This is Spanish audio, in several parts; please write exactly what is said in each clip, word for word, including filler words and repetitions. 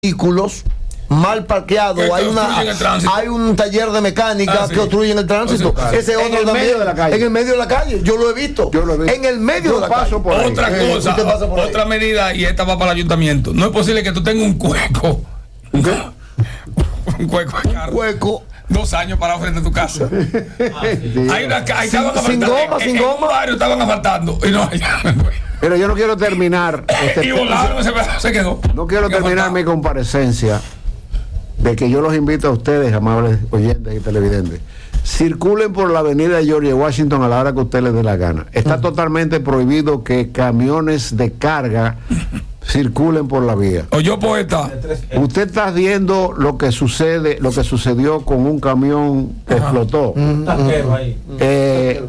vehículos mal parqueados, hay una hay un taller de mecánica ah, sí. que obstruyen el tránsito. Pues ese otro en el también, medio de la calle. En el medio de la calle, yo lo he visto. Yo lo he visto. En el medio yo de la paso calle. Por otra ahí. cosa, eh, por otra ahí. medida, y esta va para el ayuntamiento. No es posible que tú tengas un cueco. ¿Un qué? un cueco. Un cueco. Dos años para frente a tu casa. Ah, sí. Hay una calle, sin, sin goma, sin en, goma. En un barrio estaban asfaltando. Y no, pero yo no quiero terminar. Este, y volaron, ese pedazo se quedó. No quiero terminar mi comparecencia de que yo los invito a ustedes, amables oyentes y televidentes. Circulen por la avenida George Washington a la hora que ustedes les dé la gana. Está uh-huh. totalmente prohibido que camiones de carga circulen por la vía. O yo poeta. Usted está viendo lo que sucede, lo que sucedió con un camión que Ajá. explotó. Un taquero ahí. Eh,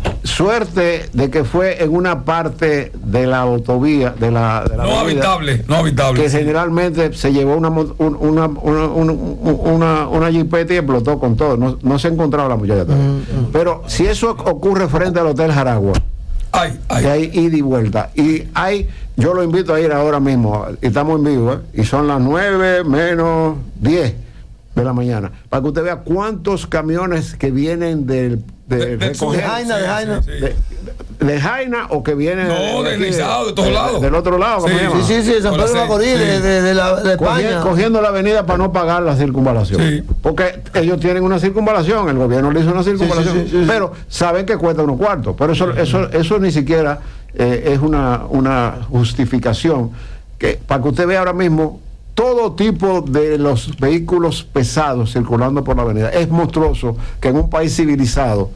suerte de que fue en una parte de la autovía, de la, de la no avenida, habitable, no habitable. Que generalmente se llevó una una, una, una, una, una jipeta y explotó con todo. No, no se encontraba la muchacha. Mm-hmm. Pero si eso ocurre frente al Hotel Jaragua, Ay, ay. que hay ida y vuelta. Y hay, yo lo invito a ir ahora mismo, estamos en vivo, ¿eh? Y son las nueve menos diez de la mañana, para que usted vea cuántos camiones que vienen del de, de, de, recoger, de Jaina, de Jaina. Sí, sí. De, de Jaina o que vienen no, de, de, de, de, de todos lados. Del otro lado, sí, sí, sí, sí, San Pedro de Macorís, sí. de, de, de, la, de España. Cogiendo, cogiendo la avenida para no pagar la circunvalación. Sí. Porque ellos tienen una circunvalación, el gobierno le hizo una circunvalación, sí, sí, sí, sí, pero saben que cuesta unos cuartos. Pero eso, sí. eso, eso ni siquiera eh, es una, una justificación que para que usted vea ahora mismo todo tipo de los vehículos pesados circulando por la avenida. Es monstruoso que en un país civilizado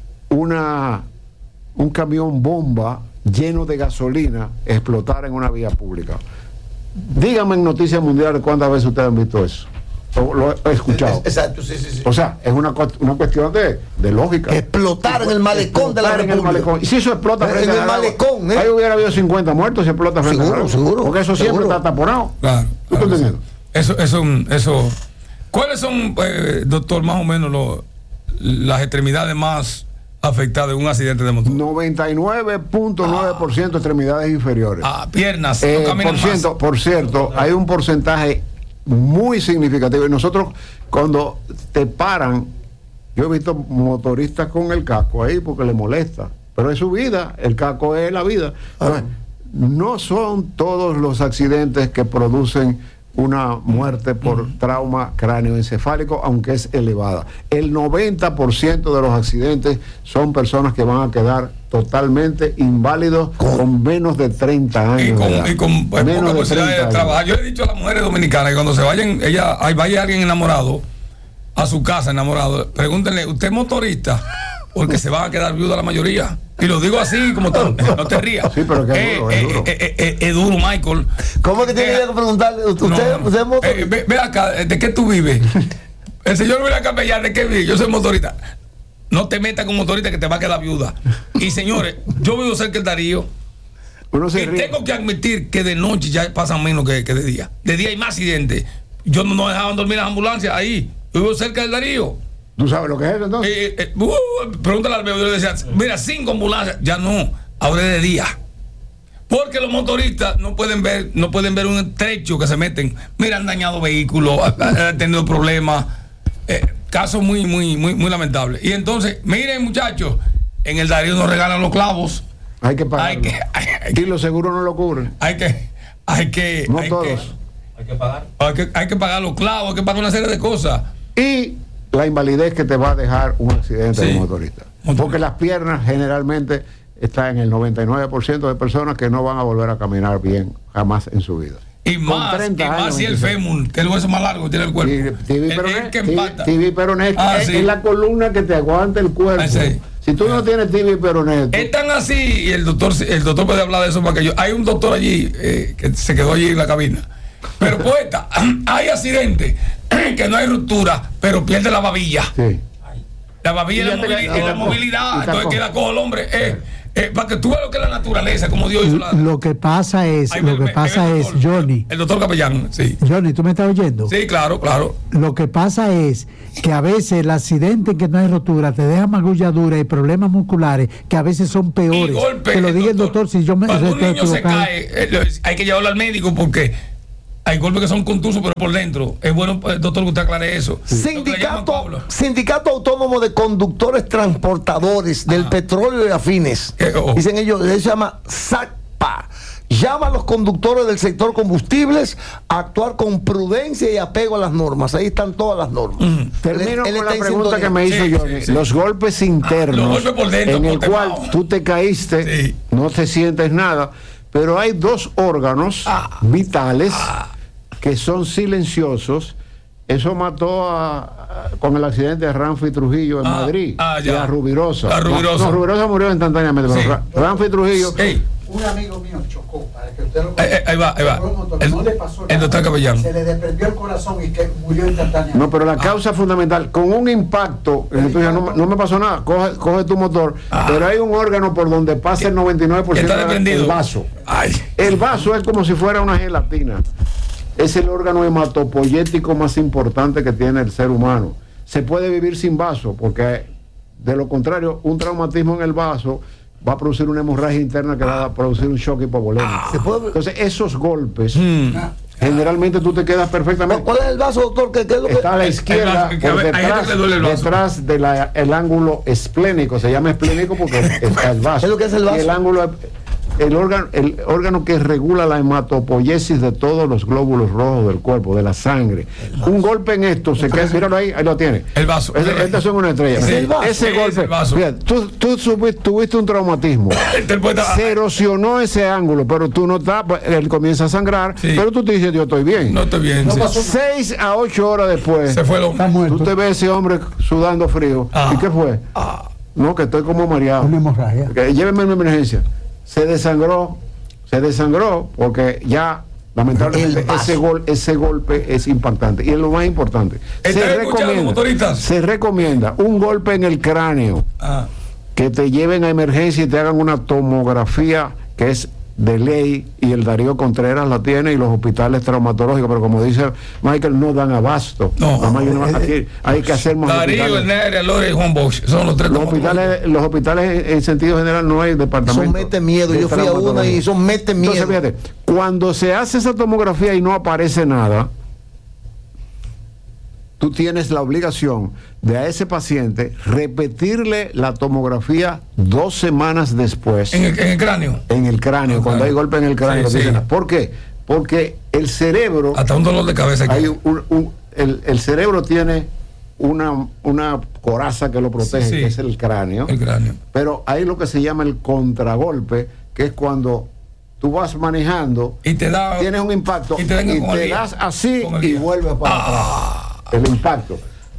una un camión bomba lleno de gasolina explotara en una vía pública. Díganme en Noticias Mundiales cuántas veces ustedes han visto eso. O lo he escuchado. Exacto, sí, sí, sí. O sea, es una, una cuestión de, de lógica. Explotar en el malecón de la República. Y si eso explota en, en el malecón, ¿eh? Ahí hubiera habido cincuenta muertos si explota frente seguro, a seguro, porque eso seguro. siempre está taponado. Claro. ¿Tú estás entendiendo? Eso, eso, eso. ¿Cuáles son, eh, doctor, más o menos lo, las extremidades más afectadas en un accidente de motor? noventa y nueve punto nueve por ciento ah. extremidades inferiores. Ah, piernas. Eh, no por, ciento, por cierto, hay un porcentaje muy significativo. Y nosotros, cuando te paran, yo he visto motoristas con el casco ahí porque le molesta, pero es su vida, el casco es la vida. Entonces, no son todos los accidentes que producen una muerte por uh-huh. trauma cráneoencefálico, aunque es elevada. El noventa por ciento de los accidentes son personas que van a quedar totalmente inválidos con, con menos de treinta años. Y con, de edad. Y con pues, menos poca posibilidad de, de trabajar. Yo le he dicho a las mujeres dominicanas que cuando se vayan, ella, ahí vaya alguien enamorado a su casa enamorado, pregúntenle, ¿usted es motorista? Porque se van a quedar viudas la mayoría. Y lo digo así, como tal, no te rías. Sí, pero que es eh, duro, es eh, duro. Eh, eh, eh, es duro, Michael. ¿Cómo es que tiene eh, que preguntarle? ¿Usted, no, no. usted es motorista? Eh, ve, ve acá, ¿de qué tú vives? El señor viene a capellar, ¿de qué vive? Yo soy motorista. No te metas con motorista que te va a quedar viuda. Y señores, yo vivo cerca del Darío. Uno se y ríe. Tengo que admitir que de noche ya pasan menos que, que de día. De día hay más accidentes. Yo no, no dejaban dormir las ambulancias ahí. Yo vivo cerca del Darío. ¿Tú sabes lo que es eso entonces? Eh, eh, uh, pregúntale al bebé, yo le decía, mira, cinco ambulancias, ya no, ahora es de día. Porque los motoristas no pueden ver, no pueden ver un trecho que se meten. Mira, han dañado vehículos, han tenido problemas, eh, casos muy, muy, muy, muy lamentables. Y entonces, miren, muchachos, en el Darío nos regalan los clavos. Hay que pagar. Hay que, hay, hay y los seguros no lo cubren. Hay que, hay que, no hay todos. Que, hay que pagar. Hay que, hay que pagar los clavos, hay que pagar una serie de cosas. Y la invalidez que te va a dejar un accidente sí. de motorista. Porque las piernas generalmente están en el noventa y nueve por ciento de personas que no van a volver a caminar bien jamás en su vida. Y más, y más si el fémur, que es el hueso más largo que tiene el cuerpo. Tibia y peroné ah, es, sí. es la columna que te aguanta el cuerpo. Ah, sí. Si tú no tienes tibia y peroné. Es tan así, y el doctor, el doctor puede hablar de eso para que yo. Hay un doctor allí eh, que se quedó allí en la cabina. Pero poeta, hay accidentes que no hay ruptura, pero pierde la babilla. Sí. La babilla es la, movili la, la movilidad, entonces queda cojo el hombre. Eh, eh, para que tú veas lo que es la naturaleza, como Dios hizo la. Lo que pasa es, Ay, lo me, que pasa me, es, doctor, Johnny. El doctor Capellán, sí. Johnny, ¿tú me estás oyendo? Sí, claro, claro. Lo que pasa es que a veces el accidente en que no hay rotura te deja magulladura y problemas musculares que a veces son peores. Golpe, que lo diga el doctor, si yo me. Cuando un niño se cae, eh, hay que llevarlo al médico porque Hay golpes que son contusos, pero por dentro. Es bueno, doctor, que usted aclare eso. Sindicato, Sindicato Autónomo de Conductores Transportadores del Petróleo y Afines. Eh, oh. Dicen ellos, se llama SACPA. Llama a los conductores del sector combustibles a actuar con prudencia y apego a las normas. Ahí están todas las normas. Mm. Termino él, él con la pregunta que me hizo sí, Johnny. Sí, sí. Los golpes internos, ah, los golpes por dentro, en el por cual debajo. tú te caíste, sí. no te sientes nada, pero hay dos órganos ah. vitales ah. que son silenciosos. Eso mató a, a, con el accidente de Ramfi Trujillo en ah, Madrid ah, y a Rubirosa. A Rubirosa. No, no, Rubirosa murió instantáneamente, sí. pero Ramfi Trujillo. Hey. Un amigo mío chocó, para que usted lo eh, eh, ahí va, ahí va. El, no le pasó nada, el doctor Capellán. Se le desprendió el corazón y que murió instantáneamente. No, pero la causa ah. fundamental, con un impacto, el impacto no, no me pasó nada, coge, coge tu motor, ah. pero hay un órgano por donde pasa el noventa y nueve por ciento del vaso. Ay. El vaso es como si fuera una gelatina. Es el órgano hematopoyético más importante que tiene el ser humano. Se puede vivir sin vaso, porque de lo contrario, un traumatismo en el vaso va a producir una hemorragia interna que ah. va a producir un shock hipovolémico. ¿Se puede? Entonces, esos golpes, mm. generalmente tú te quedas perfectamente. ¿Cuál es el vaso, doctor? ¿Qué, qué es lo que... Está a la izquierda, el vaso, por detrás, detrás del ángulo esplénico. Se llama esplénico porque está el vaso. ¿Es lo que es el vaso? Y el ángulo... El órgano, el órgano que regula la hematopoiesis de todos los glóbulos rojos del cuerpo, de la sangre. Un golpe en esto se queda, míralo ahí, ahí lo tiene. El vaso. Ese, estas son una estrella. Sí, el vaso. Ese sí, golpe, fíjate, tú, tú subiste, tuviste un traumatismo. Se erosionó ese ángulo, pero tú no estás, él comienza a sangrar, sí. pero tú te dices, yo estoy bien. No estoy bien. No sí. pasó seis a ocho horas después, se fue el hombre. Tú te ves ese hombre sudando frío. Ah. ¿Y qué fue? Ah. No, que estoy como mareado. Una hemorragia. Que llévenme a una emergencia. Se desangró. Se desangró porque ya lamentablemente ese gol ese golpe es impactante y es lo más importante. Se recomienda, se recomienda un golpe en el cráneo ah. que te lleven a emergencia y te hagan una tomografía que es de ley, y el Darío Contreras la tiene, y los hospitales traumatológicos, pero como dice Michael, no dan abasto. No, no hay, una, aquí, hay que hacer más. Darío, el Negra, Lore y Juan Bosch son los tres. Los hospitales, los hospitales en sentido general no hay departamento. Son mete miedo, yo fui a una y son mete miedo. Entonces, fíjate, cuando se hace esa tomografía y no aparece nada, tú tienes la obligación de a ese paciente repetirle la tomografía dos semanas después. ¿En el, en el cráneo? En el cráneo, cuando okay. hay golpe en el cráneo. Sí, sí. ¿Por qué? Porque el cerebro... Hasta un dolor de cabeza. Hay un, un, un, el, el cerebro tiene una, una coraza que lo protege, sí, sí. que es el cráneo. El cráneo. Pero hay lo que se llama el contragolpe, que es cuando tú vas manejando, y te da, tienes un impacto, y te, y te das así y vuelves para ah. atrás. El impacto.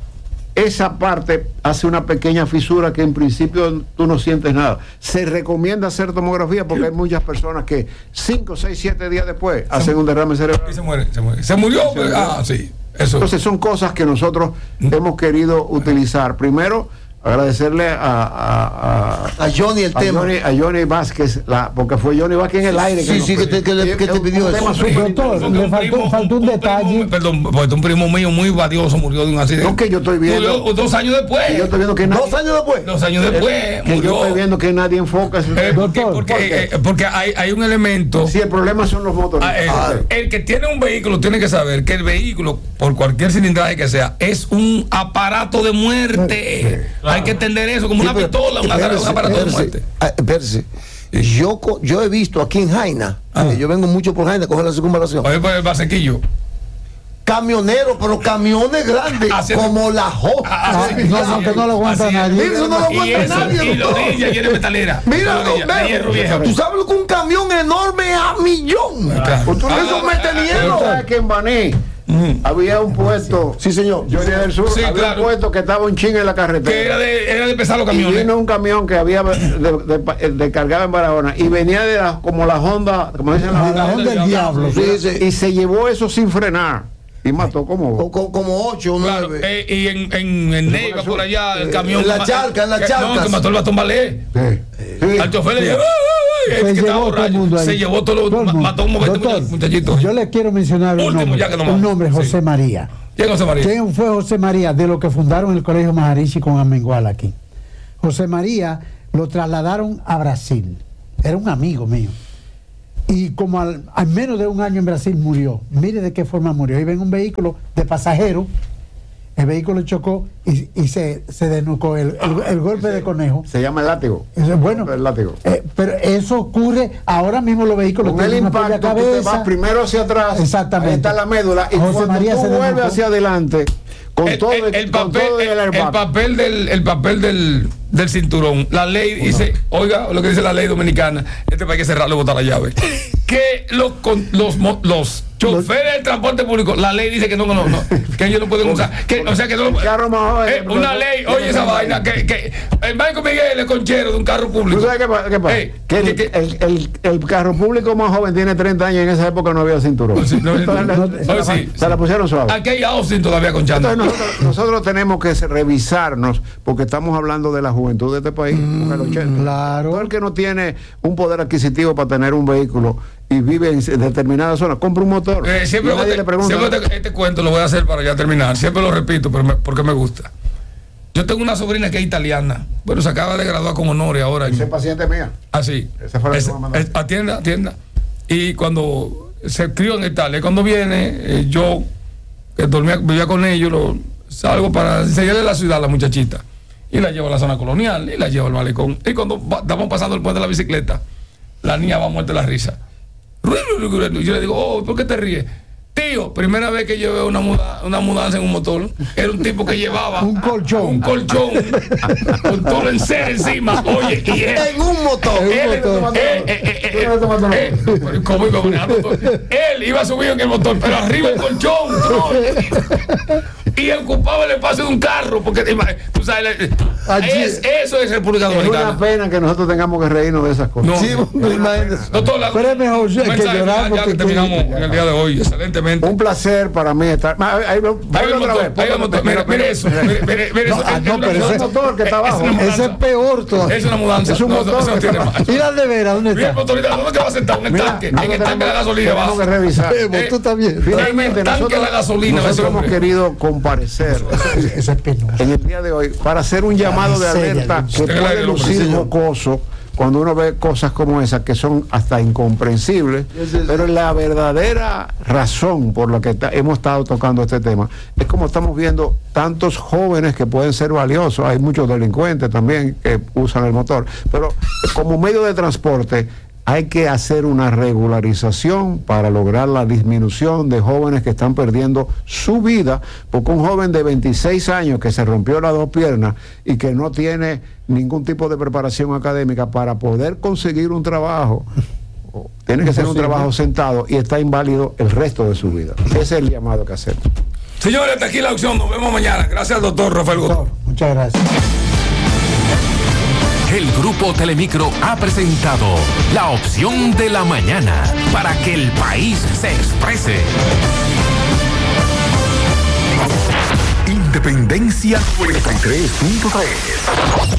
Esa parte hace una pequeña fisura que en principio tú no sientes nada. Se recomienda hacer tomografía porque hay muchas personas que cinco, seis, siete días después se hacen un derrame cerebral. Y se muere, se muere. Se murió. Se murió. Ah, sí. Eso. Entonces son cosas que nosotros ¿Mm? hemos querido utilizar. Primero, agradecerle a, a, a, a Johnny el a tema. Johnny, a Johnny Vázquez, la, porque fue Johnny Vázquez en el aire. Sí, que sí, que te, que le, que te pidió eso. Doctor, le faltó, faltó un detalle. Primo, perdón, porque un primo mío muy valioso murió de un accidente. No, que yo estoy viendo. Murió dos años después. Yo estoy viendo que nadie, dos años después. Dos años después. El, que yo estoy viendo que nadie enfoca. Ese eh, porque porque, ¿por eh, porque hay, hay un elemento. Sí, el problema son los motores. Ah, el, ah, el que tiene un vehículo tiene que saber que el vehículo, por cualquier cilindraje que sea, es un aparato de muerte. Sí, claro. Hay que entender eso como sí, una pero, pistola, una, espérese, un aparato espérese, de muerte. Espérese. Yo, yo he visto aquí en Jaina, ah. yo vengo mucho por Jaina a coger la circunvalación. Oye, por el Basequillo. Camioneros, pero camiones grandes, ah, como la J. Ah, no, no, que no lo aguanta nadie. Eso no lo aguanta eso, nadie. Y la orilla tiene metalera. Mira, tú sabes lo que un camión enorme a millón. Claro. Eso ah, mete miedo. ¿Sabes que en Baní Mm. había un puesto? Sí, señor. Yo del sur, sí, había claro. un puesto que estaba un chingue en la carretera. Que era de, era de pesar los camiones. Y vino un camión que había de, de, de, de cargado en Barahona y venía de la, como la Honda, como dicen la, la Honda del diablo. Sí, sí. Y se llevó eso sin frenar. Y mató como como, como ocho o claro, nueve. Eh, y en, en, en Neiva, por allá, el camión. En la charca, en la charca. No, que mató el Bastón Ballet. Sí. Sí. Al chofer le dijo, se, llevó todo el mundo se llevó todo lo mató un muchachito. Yo le quiero mencionar un nombre, ya que no un nombre José sí. María. ¿Quién José María? ¿Quién fue José María? De los que fundaron el Colegio Maharishi con Amengual aquí. José María lo trasladaron a Brasil. Era un amigo mío. y como al, al menos de un año en Brasil murió. Mire de qué forma murió. Iba en un vehículo de pasajeros, el vehículo chocó y, y se, se desnucó el, el, el golpe de conejo. Se llama el látigo. Eso, bueno, el látigo. Eh, pero eso ocurre ahora mismo. Los vehículos con el impacto, tú te vas primero hacia atrás. Exactamente. Ahí está la médula y José cuando María tú vuelves hacia adelante con el, todo el, el, con papel, todo el, el papel del el papel del, del cinturón. La ley dice, oiga lo que dice la ley dominicana, este país hay que cerrarlo y botar la llave. Que los con, los los choferes del transporte público, la ley dice que no, no, no, que ellos no pueden usar, que, o sea que no, carro más eh, una ley, oye esa vaina, que, que el Banco Miguel es conchero de un carro público. ¿Tú sabes qué, qué pasa? Hey, que el, que, el, el, el carro público más joven tiene treinta años y en esa época no había cinturón. Sí, no, se, no, la, no, se, la, sí, se la pusieron suave. Aquí hay Austin todavía conchando. Entonces nosotros, nosotros tenemos que revisarnos porque estamos hablando de la juventud de este país. Mm, el ochenta. Claro. Todo el que no tiene un poder adquisitivo para tener un vehículo y vive en determinada zona, compra un motor. Eh, siempre y nadie te, le pregunta. Siempre te, este cuento lo voy a hacer para ya terminar. Siempre lo repito, pero me, porque me gusta. Yo tengo una sobrina que es italiana. Bueno, se acaba de graduar con honores ahora. Ese paciente mía. Ah, sí. Esa fue la es, que me mandó. es, atienda, atienda. Y cuando se crió en Italia, cuando viene, eh, yo que dormía, vivía con ellos, lo, salgo para enseñarle la ciudad a la muchachita. Y la llevo a la zona colonial, y la llevo al malecón. Y cuando va, estamos pasando el puente de la bicicleta, la niña va muerta de la risa. Y yo le digo, oh, ¿por qué te ríes? Tío, primera vez que yo veo una, muda, una mudanza en un motor, era un tipo que llevaba un colchón, un colchón con todo en cera encima. Oye, y él, en un motor. Él, él iba subido en el motor, pero arriba el colchón. ¿No? Y ocupaba el espacio de un carro, porque tú sabes, es, eso es República Dominicana. Es una pena que nosotros tengamos que reírnos de esas cosas. No, sí, no, no, la, pero es mejor que llorar. Ya que terminamos en el día de hoy, excelentemente. Un placer para mí estar. Ahí motor, mire eso. Mire eso. No, pero ese motor que está abajo. Ese es peor todavía. Es una mudanza. Es un motor. Mira de veras, ¿dónde está? Mira el motorista, ¿dónde te va a sentar? En el tanque. En el tanque de la gasolina. Tenemos que revisar. Tú también. Finalmente, nosotros la gasolina. Nosotros hemos querido comparecer Eso es penoso. en el día de hoy para hacer un llamado de alerta que puede lucir jocoso cuando uno ve cosas como esas que son hasta incomprensibles, pero la verdadera razón por la que ta- hemos estado tocando este tema es como estamos viendo tantos jóvenes que pueden ser valiosos. Hay muchos delincuentes también que usan el motor, pero como medio de transporte hay que hacer una regularización para lograr la disminución de jóvenes que están perdiendo su vida, porque un joven de veintiséis años que se rompió las dos piernas y que no tiene ningún tipo de preparación académica para poder conseguir un trabajo, tiene que ser un trabajo sentado y está inválido el resto de su vida. Ese es el llamado que hacemos. Señores, hasta aquí la opción. Nos vemos mañana. Gracias al doctor Rafael Gómez. Muchas gracias. El Grupo Telemicro ha presentado La Opción de la Mañana para que el país se exprese. Independencia noventa y tres punto tres.